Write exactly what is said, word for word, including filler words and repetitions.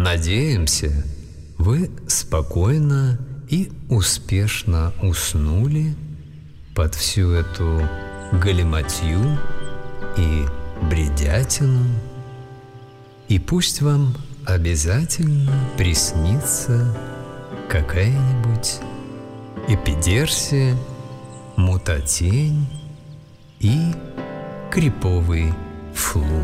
Надеемся, вы спокойно и успешно уснули под всю эту галиматью и бредятину, и пусть вам обязательно приснится какая-нибудь эпидерсия, мутатень и криповый флум.